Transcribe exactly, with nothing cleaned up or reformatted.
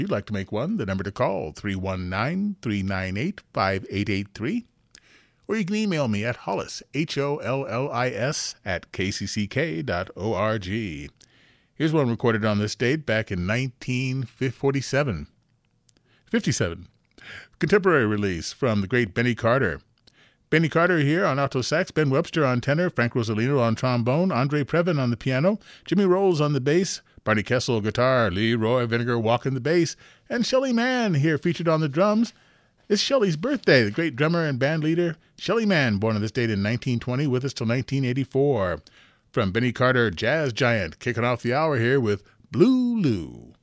you'd like to make one, the number to call, three one nine, three nine eight, five eight eight three. Or you can email me at Hollis, H O L L I S, at k c c k dot org. Here's one recorded on this date back in nineteen forty-seven. fifty-seven. Contemporary release from the great Benny Carter. Benny Carter here on alto sax, Ben Webster on tenor, Frank Rosalino on trombone, Andre Previn on the piano, Jimmy Rolls on the bass, Barney Kessel guitar, Leroy Vinegar walking the bass, and Shelly Manne here featured on the drums. It's Shelly's birthday, the great drummer and band leader Shelly Manne, born on this date in nineteen twenty, with us till nineteen eighty-four. From Benny Carter, Jazz Giant, kicking off the hour here with Blue Lou.